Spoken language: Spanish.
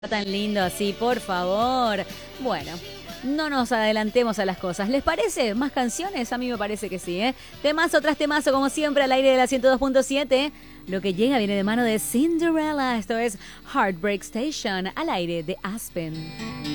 Tan lindo así, por favor. Bueno, no nos adelantemos a las cosas. ¿Les parece? ¿Más canciones? A mí me parece que sí, ¿eh? Temazo tras temazo, como siempre, al aire de la 102.7. Lo que llega viene de mano de Cinderella. Esto es Heartbreak Station, al aire de Aspen.